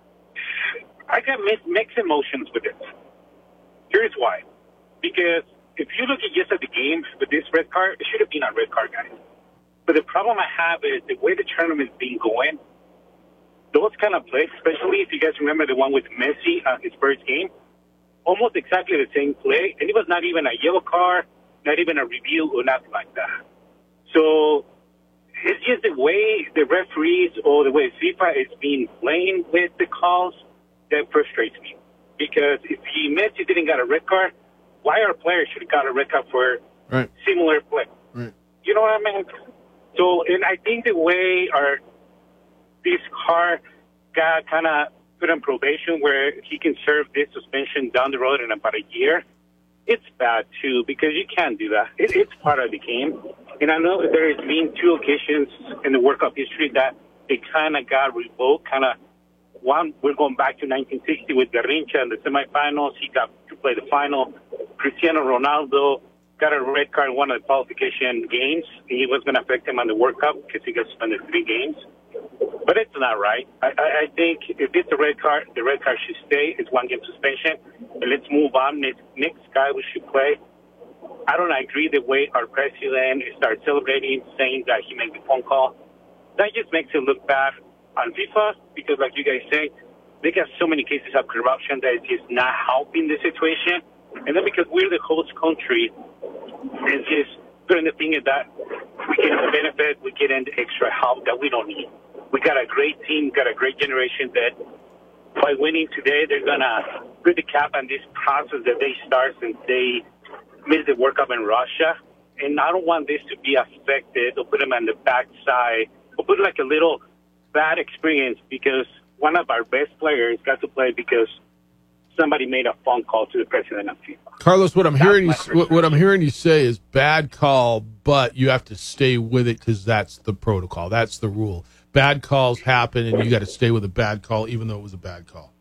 I got mixed emotions with it. Here's why. Because if you look at just at the game with this red card, it should have been a red card, guys. But the problem I have is the way the tournament's been going, those kind of plays, especially if you guys remember the one with Messi on his first game, almost exactly the same play, and it was not even a yellow card, not even a review or nothing like that. So it's just the way the referees or the way FIFA is being playing with the calls that frustrates me. Because if he Messi didn't get a red card, why our players should have got a red card for right. similar play? Right. You know what I mean? So, and I think the way our this car got kind of put on probation where he can serve this suspension down the road in about a year, it's bad too because you can't do that. It, it's part of the game. And I know there has been two occasions in the World Cup history that it kind of got revoked. Kind of one, we're going back to nineteen sixty with Garrincha in the semifinals. He got to play the final. Cristiano Ronaldo got a red card in one of the qualification games. He was going to affect him on the World Cup because he got suspended three games. But it's not right. I, I, I think if it's a red card, the red card should stay. It's one game suspension. And let's move on. Next, next guy we should play. I don't agree the way our president starts celebrating, saying that he made the phone call. That just makes it look bad on FIFA because, like you guys say, they got so many cases of corruption that it's just not helping the situation. And then because we're the host country, it's just putting the finger that we get the benefit, we get in the extra help that we don't need. We got a great team, got a great generation that by winning today, they're going to put the cap on this process that they start since they missed the World Cup in Russia. And I don't want this to be affected or put them on the backside or put like a little bad experience because one of our best players got to play because somebody made a phone call to the president of FIFA. Carlos, what I'm that's hearing you what, what I'm hearing you say is bad call, but you have to stay with it because that's the protocol. That's the rule. Bad calls happen, and you got to stay with a bad call, even though it was a bad call.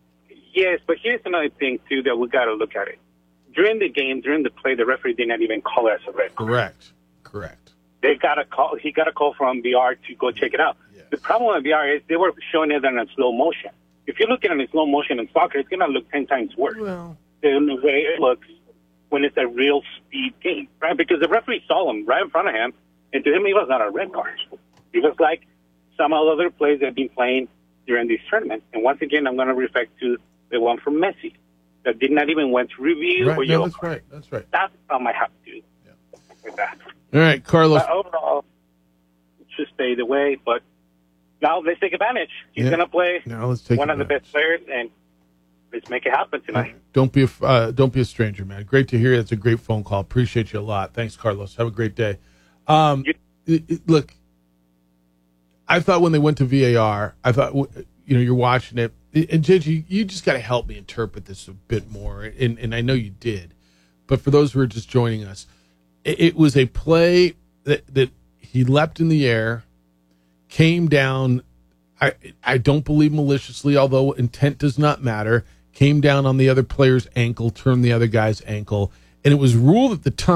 Yes, but here's another thing too that we got to look at it. During the game, during the play, the referee did not even call it as a red card. Correct. Correct. They got a call. He got a call from V R to go check it out. Yes. The problem with V R is they were showing it in a slow motion. If you look at it in slow motion in soccer, it's going to look ten times worse well. than the way it looks when it's a real speed game, right? Because the referee saw him right in front of him, and to him, he was not a red card. He was like some of the other players that have been playing during this tournament. And once again, I'm going to refer to the one from Messi that did not even went to review right. or no, yellow that's card. right. That's right. That's the problem I have to do yeah. with that. All right, Carlos. But overall, it should stay the way, but now let's take advantage. He's yeah. going to play now let's take one advantage. of the best players, and let's make it happen tonight. Don't be a, uh, don't be a stranger, man. Great to hear. That's a great phone call. Appreciate you a lot. Thanks, Carlos. Have a great day. Um, it, it, look, I thought when they went to V A R, I thought, you know, you're watching it, and J J, you just got to help me interpret this a bit more, and, and I know you did. But for those who are just joining us, it, it was a play that, that he leapt in the air, came down, I I don't believe maliciously, although intent does not matter, came down on the other player's ankle, turned the other guy's ankle, and it was ruled at the time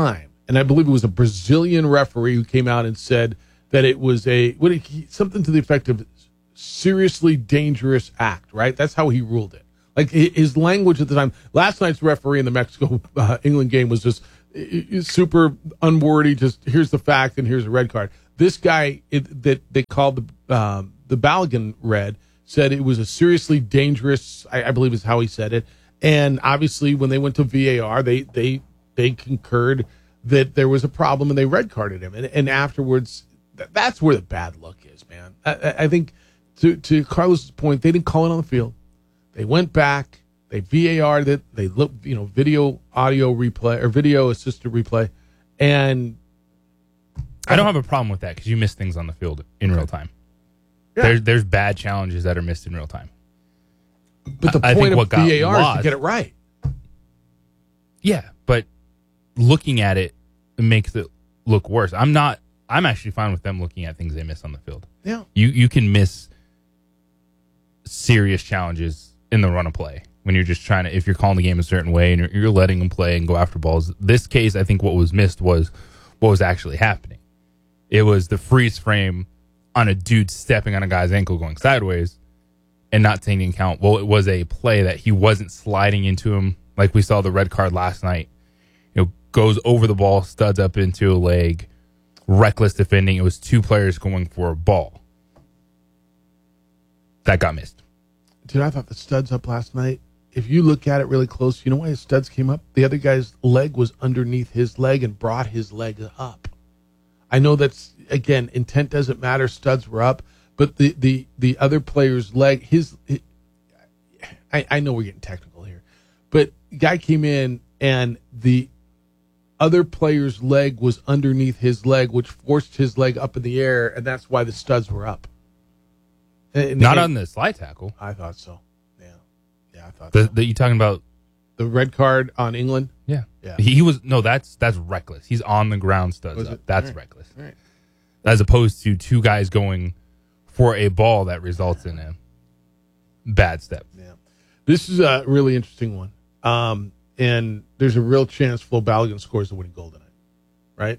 and I believe it was a Brazilian referee who came out and said that it was a what did he, something to the effect of seriously dangerous act, right? That's how he ruled it. Like his language at the time. Last night's referee in the Mexico uh, England game was just uh, super unwordy. Just here's the fact and here's a red card. This guy it, that they called the um, the Balogun red said it was a seriously dangerous. I, I believe is how he said it. And obviously, when they went to V A R, they they they concurred that there was a problem and they red carded him. And and afterwards, th- that's where the bad luck is, man. I, I think to to Carlos's point, they didn't call it on the field. They went back, they V A R'd it, they looked, you know, video, audio replay or video assisted replay, and I don't have a problem with that because you miss things on the field in real time. Yeah. There's there's bad challenges that are missed in real time. But the I point think of V A R is to get it right. Yeah, but looking at it, it makes it look worse. I'm not. I'm actually fine with them looking at things they miss on the field. Yeah, you you can miss serious challenges in the run of play when you're just trying to, if you're calling the game a certain way and you're, you're letting them play and go after balls. This case, I think what was missed was what was actually happening. It was the freeze frame on a dude stepping on a guy's ankle going sideways and not taking into account, well, it was a play that he wasn't sliding into him like we saw the red card last night. You know, goes over the ball, studs up into a leg, reckless defending. It was two players going for a ball. That got missed. Dude, I thought the studs up last night. If you look at it really close, you know why his studs came up? The other guy's leg was underneath his leg and brought his leg up. I know that's, again, intent doesn't matter. Studs were up. But the, the, the other player's leg, his, his I, I know we're getting technical here, but guy came in and the other player's leg was underneath his leg, which forced his leg up in the air, and that's why the studs were up. And, Not and, on the slide tackle. I thought so. Yeah. Yeah, I thought the, so. The, you talking about the red card on England? Yeah. Yeah. He, he was, no, that's that's reckless. He's on the ground, studs Was up. it? That's All right. reckless. All right. As opposed to two guys going for a ball that results in a bad step. Yeah. This is a really interesting one. Um, and there's a real chance Flo Balogun scores the winning goal tonight. Right?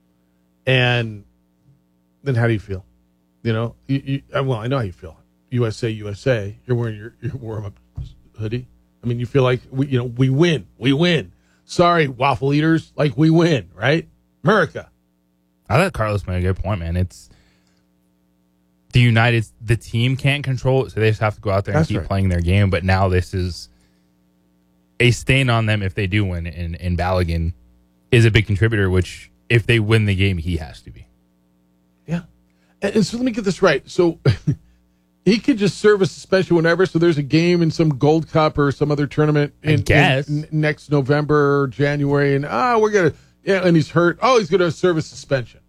And then how do you feel? You know, you, you, well, I know how you feel. U S A, U S A. You're wearing your, your warm-up hoodie. I mean, you feel like, we, you know, we win. We win. Sorry, waffle eaters. Like, we win, right? America. I thought Carlos made a good point, man. It's the United, the team can't control it, so they just have to go out there and That's keep right. playing their game. But now this is a stain on them if they do win, and, and Balogun is a big contributor, which if they win the game, he has to be. Yeah. And, and so let me get this right. So he could just serve a suspension whenever. So there's a game in some Gold Cup or some other tournament in, I guess. in, in next November or January, and ah, oh, we're gonna yeah, and he's hurt. Oh, he's gonna serve a suspension.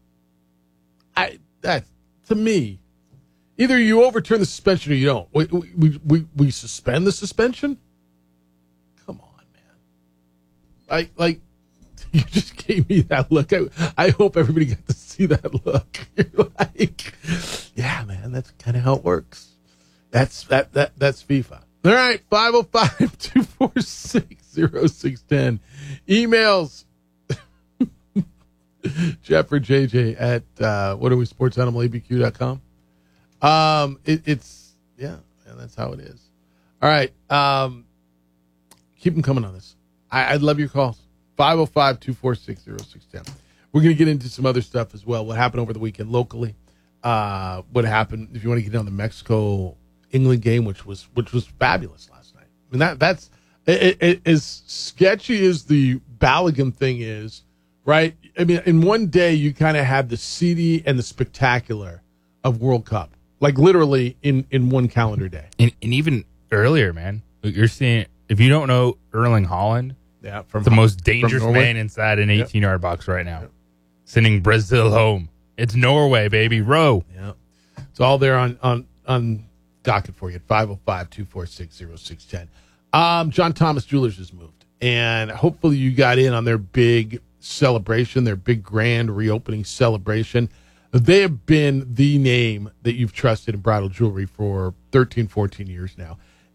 I that to me, either you overturn the suspension or you don't. We we we, we suspend the suspension. Come on, man. Like like. You just gave me that look. I, I hope everybody got to see that look. You're like, yeah, man, that's kind of how it works. That's that that that's FIFA. All right, five oh five, two four six, oh six one oh. Emails. Jeff or J J at uh, what are we, sports animal a b q dot com. Um, it, it's, yeah, man, that's how it is. All right. Um, keep them coming on this. I, I'd love your calls. five oh five, two four six, oh six one oh. We're going to get into some other stuff as well. What happened over the weekend locally? Uh, what happened, if you want to get down the Mexico England game, which was which was fabulous last night. I mean, that that's it, it, as sketchy as the Balogun thing is, right? I mean, in one day you kind of had the seedy and the spectacular of World Cup, like literally in, in one calendar day. And, and even earlier, man, you're seeing, if you don't know Erling Haaland, yeah, from the most dangerous Norway. man inside an eighteen-yard yep. box right now, yep. sending Brazil home. It's Norway, baby. Row. Yeah, it's all there on on on docket for you at five oh five, two four six, oh six one oh. Um, John Thomas Jewelers has moved, and hopefully you got in on their big celebration, their big grand reopening celebration. They have been the name that you've trusted in bridal jewelry for thirteen, fourteen years now.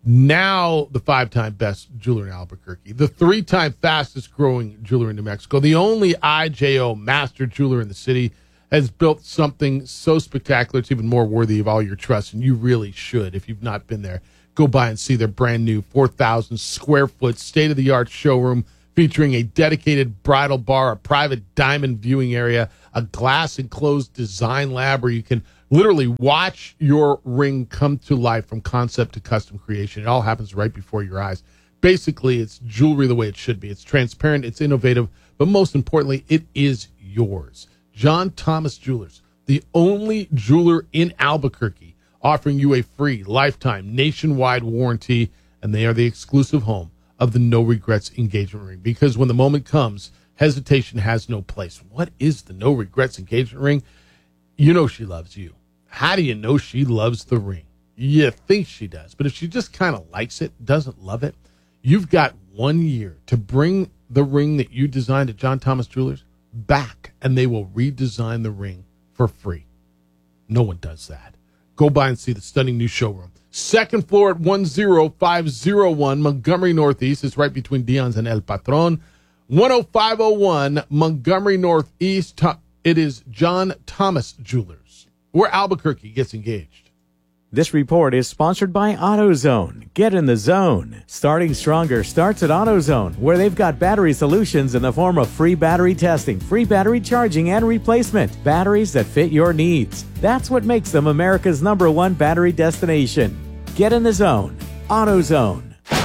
Now the five-time best jeweler in Albuquerque, the three-time fastest-growing jeweler in New Mexico, the only I J O master jeweler in the city, has built something so spectacular it's even more worthy of all your trust, and you really should. If you've not been there, go by and see their brand-new four thousand square foot state-of-the-art showroom featuring a dedicated bridal bar, a private diamond viewing area, a glass-enclosed design lab where you can literally watch your ring come to life from concept to custom creation. It all happens right before your eyes. Basically, it's jewelry the way it should be. It's transparent, it's innovative, but most importantly, it is yours. John Thomas Jewelers, the only jeweler in Albuquerque offering you a free lifetime nationwide warranty, and they are the exclusive home of the No Regrets engagement ring. Because when the moment comes, hesitation has no place. What is the No Regrets engagement ring? You know she loves you. How do you know she loves the ring? You think she does, but if she just kind of likes it, doesn't love it, you've got one year to bring the ring that you designed at John Thomas Jewelers back, and they will redesign the ring for free. No one does that. Go by and see the stunning new showroom. Second floor at one oh five oh one Montgomery Northeast. It's right between Dion's and El Patron. one oh five oh one Montgomery Northeast. It is John Thomas Jewelers, where Albuquerque gets engaged. This report is sponsored by AutoZone. Get in the zone. Starting stronger starts at AutoZone, where they've got battery solutions in the form of free battery testing, free battery charging, and replacement. Batteries that fit your needs. That's what makes them America's number one battery destination. Get in the zone. AutoZone.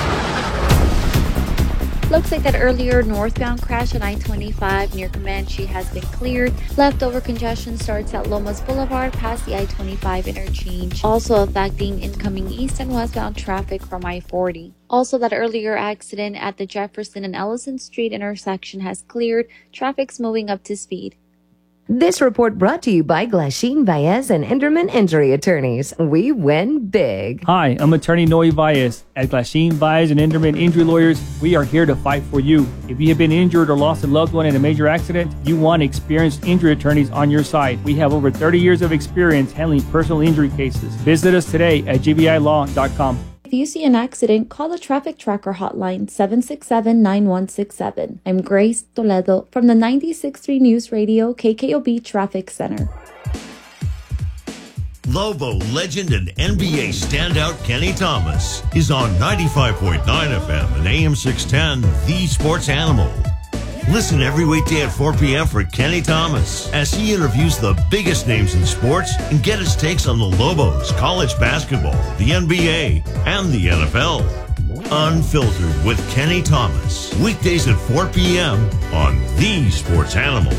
Looks like that earlier northbound crash on I twenty-five near Comanche has been cleared. Leftover congestion starts at Lomas Boulevard past the I twenty-five interchange, also affecting incoming east and westbound traffic from I forty. Also, that earlier accident at the Jefferson and Ellison Street intersection has cleared. Traffic's moving up to speed. This report brought to you by Glasheen Baez and Enderman Injury Attorneys. We win big. Hi, I'm attorney Noe Baez. At Glasheen Baez and Enderman Injury Lawyers, we are here to fight for you. If you have been injured or lost a loved one in a major accident, you want experienced injury attorneys on your side. We have over thirty years of experience handling personal injury cases. Visit us today at g b i law dot com. If you see an accident, call the Traffic Tracker hotline seven six seven, nine one six seven. I'm Grace Toledo from the ninety-six point three News Radio K K O B Traffic Center. Lobo legend and N B A standout Kenny Thomas is on ninety-five point nine F M and A M six ten, The Sports Animal. Listen every weekday at four p.m. for Kenny Thomas as he interviews the biggest names in sports and get his takes on the Lobos, college basketball, the N B A, and the N F L. Unfiltered with Kenny Thomas. Weekdays at four p.m. on The Sports Animal.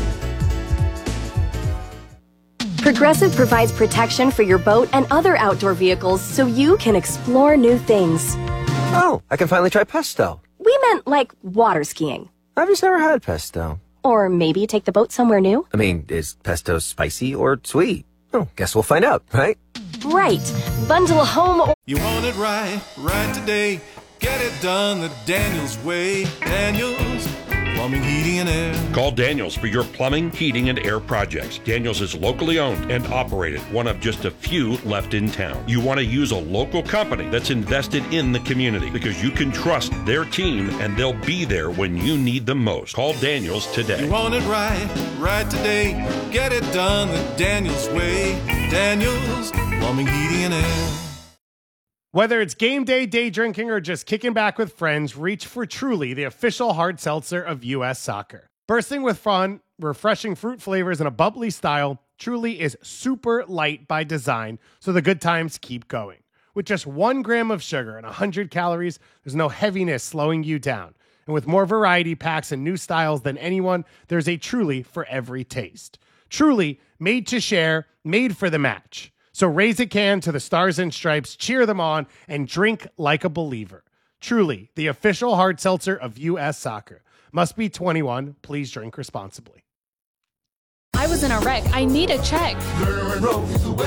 Progressive provides protection for your boat and other outdoor vehicles so you can explore new things. Oh, I can finally try pesto. We meant like water skiing. I've just never had pesto. Or maybe take the boat somewhere new. I mean, is pesto spicy or sweet? Oh, guess we'll find out, right? Right. Bundle a home or... You want it right, right today. Get it done the Daniels way. Daniels Plumbing, Heating, and Air. Call Daniels for your plumbing, heating, and air projects. Daniels is locally owned and operated, one of just a few left in town. You want to use a local company that's invested in the community because you can trust their team and they'll be there when you need them most. Call Daniels today. You want it right, right today. Get it done the Daniels way. Daniels Plumbing, Heating, and Air. Whether it's game day, day drinking, or just kicking back with friends, reach for Truly, the official hard seltzer of U S Soccer. Bursting with fun, refreshing fruit flavors, and a bubbly style, Truly is super light by design, so the good times keep going. With just one gram of sugar and one hundred calories, there's no heaviness slowing you down. And with more variety packs and new styles than anyone, there's a Truly for every taste. Truly, made to share, made for the match. So raise a can to the Stars and Stripes, cheer them on, and drink like a believer. Truly, the official hard seltzer of U S Soccer. Must be twenty-one. Please drink responsibly. I was in a wreck. I need a check. Lerner and Rowe is the way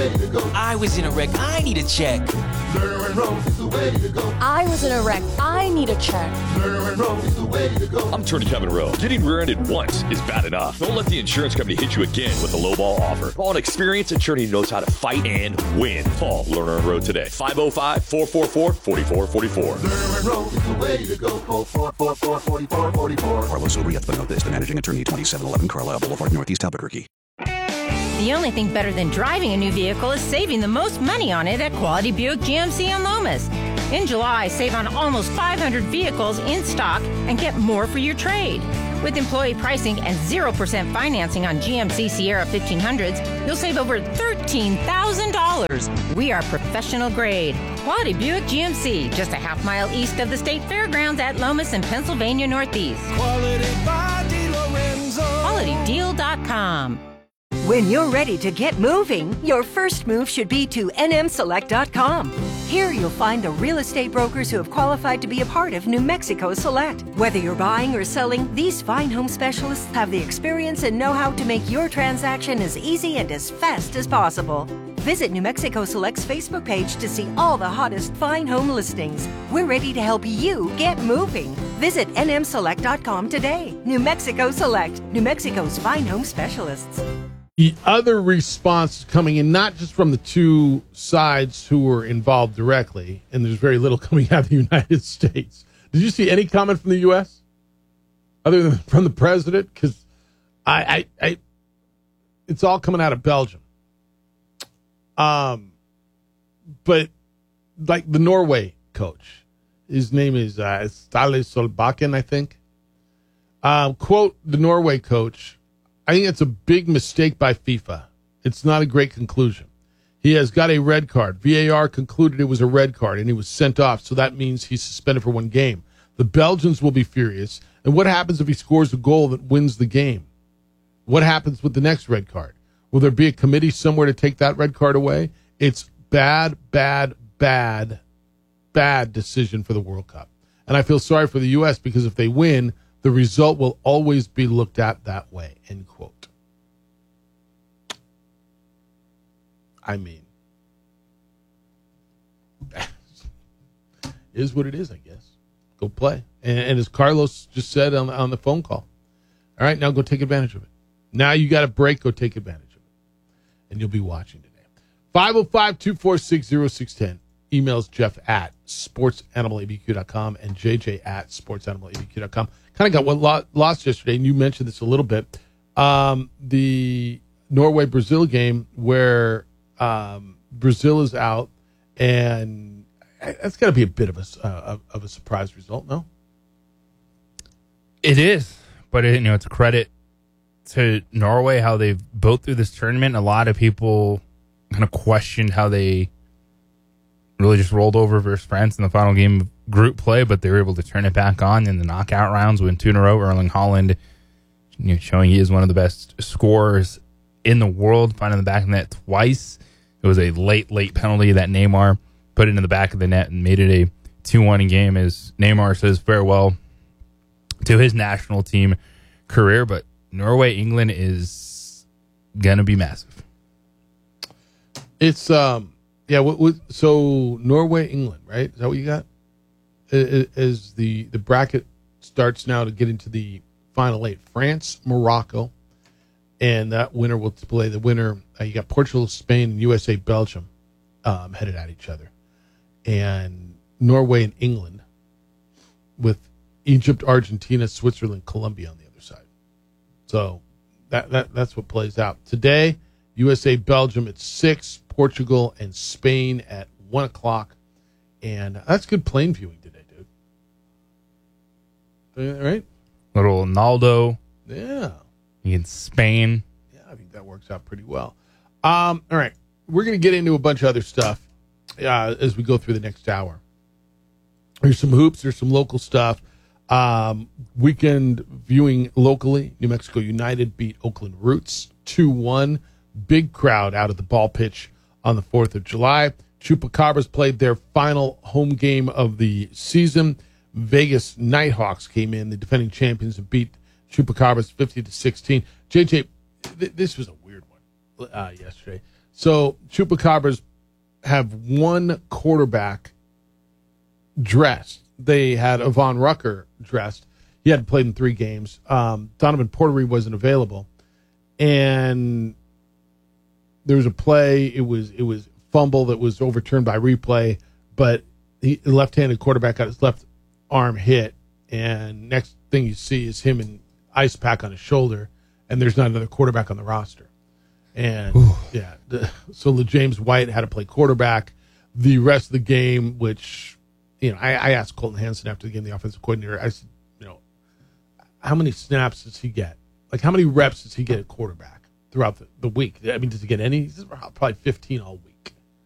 way to go. I was in a wreck. I need a check. Lerner and Rose is the way to go. I was in a wreck. I need a check. Lerner and Rose is the way to go. I'm Attorney Kevin Rowe. Getting rear-ended once is bad enough. Don't let the insurance company hit you again with a lowball offer. Call an experienced attorney who knows how to fight and win. Call Lerner and Rowe today. five oh five, four four four, four four four four. Lerner and Rose is the way to go. Call four four four, four four four four. Carlos Urias Benitez, the managing attorney, twenty-seven eleven Carlisle Boulevard, Northeast Albuquerque. The only thing better than driving a new vehicle is saving the most money on it at Quality Buick G M C in Lomas. In July, save on almost five hundred vehicles in stock and get more for your trade. With employee pricing and zero percent financing on G M C Sierra fifteen hundreds, you'll save over thirteen thousand dollars. We are professional grade. Quality Buick G M C, just a half mile east of the State Fairgrounds at Lomas in Pennsylvania Northeast. Quality by DeLorenzo. quality deal dot com. When you're ready to get moving, your first move should be to N M select dot com. Here you'll find the real estate brokers who have qualified to be a part of New Mexico Select. Whether you're buying or selling, these fine home specialists have the experience and know-how to make your transaction as easy and as fast as possible. Visit New Mexico Select's Facebook page to see all the hottest fine home listings. We're ready to help you get moving. Visit N M select dot com today. New Mexico Select, New Mexico's fine home specialists. The other response coming in, not just from the two sides who were involved directly, and there's very little coming out of the United States. Did you see any comment from the U S other than from the president? Because I, I, I, it's all coming out of Belgium. Um, but like the Norway coach, his name is uh, Ståle Solbakken, I think. Um, quote the Norway coach. I think it's a big mistake by FIFA. It's not a great conclusion. He has got a red card. V A R concluded it was a red card, and he was sent off, so that means he's suspended for one game. The Belgians will be furious. And what happens if he scores a goal that wins the game? What happens with the next red card? Will there be a committee somewhere to take that red card away? It's bad, bad, bad, bad decision for the World Cup. And I feel sorry for the U S because if they win, the result will always be looked at that way, end quote. I mean, is what it is, I guess. Go play. And, and as Carlos just said on, on the phone call, all right, now go take advantage of it. Now you got a break, go take advantage of it. And you'll be watching today. five oh five, two four six, oh six one oh. Emails Jeff at sports animal a b q dot com and J J at sports animal a b q dot com. Kind of got what lost yesterday, and you mentioned this a little bit. Um, the Norway-Brazil game where um, Brazil is out, and that's got to be a bit of a, uh, of a surprise result, no? It is, but it, you know, it's a credit to Norway how they've built through this tournament. A lot of people kind of questioned how they really just rolled over versus France in the final game of group play, but they were able to turn it back on in the knockout rounds, win two in a row. Erling Haaland, you know, showing he is one of the best scorers in the world, finding the back of the net twice. It was a late, late penalty that Neymar put into the back of the net and made it a two one game as Neymar says farewell to his national team career. But Norway, England is going to be massive. It's, um, yeah, what, what, so Norway, England, right? Is that what you got? As the, the bracket starts now to get into the final eight. France, Morocco, and that winner will play the winner. Uh, you got Portugal, Spain, and U S A, Belgium um, headed at each other. And Norway and England with Egypt, Argentina, Switzerland, Colombia on the other side. So that, that that's what plays out. Today, U S A, Belgium at six, Portugal and Spain at one o'clock. And that's good plane viewing today, dude. Right? Little Ronaldo. Yeah. In Spain. Yeah, I think that works out pretty well. Um, all right. We're going to get into a bunch of other stuff uh, as we go through the next hour. There's some hoops. There's some local stuff. Um, weekend viewing locally. New Mexico United beat Oakland Roots two one. Big crowd out at the ball pitch on the fourth of July. Chupacabras played their final home game of the season. Vegas Nighthawks came in, the defending champions, and beat Chupacabras fifty to sixteen. J J, th- this was a weird one uh, yesterday. So Chupacabras have one quarterback dressed. They had Avon Rucker dressed. He hadn't played in three games. Um, Donovan Portery wasn't available. And there was a play. It was it was fumble that was overturned by replay, but he, the left-handed quarterback got his left arm hit, and next thing you see is him in ice pack on his shoulder, and there's not another quarterback on the roster. And, Ooh. yeah, the, so LeJames White had to play quarterback. The rest of the game, which, you know, I, I asked Colton Hanson after the game, the offensive coordinator, I said, you know, how many snaps does he get? Like, how many reps does he get at quarterback throughout the, the week? I mean, does he get any? He's probably fifteen all week.